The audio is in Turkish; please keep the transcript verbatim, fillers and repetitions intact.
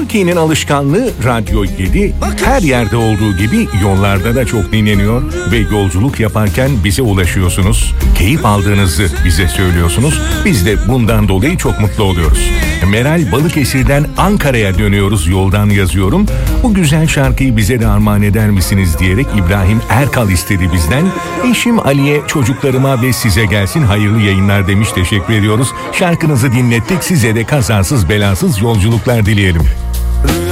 Türkiye'nin alışkanlığı Radyo yedi her yerde olduğu gibi yollarda da çok dinleniyor ve yolculuk yaparken bize ulaşıyorsunuz. Keyif aldığınızı bize söylüyorsunuz. Biz de bundan dolayı çok mutlu oluyoruz. Meral Balıkesir'den Ankara'ya dönüyoruz yoldan yazıyorum. Bu güzel şarkıyı bize de armağan eder misiniz diyerek İbrahim Erkal istedi bizden. Eşim Ali'ye, çocuklarıma ve size gelsin hayırlı yayınlar demiş, teşekkür ediyoruz. Şarkınızı dinlettik, size de kazasız belasız yolculuklar dileyelim.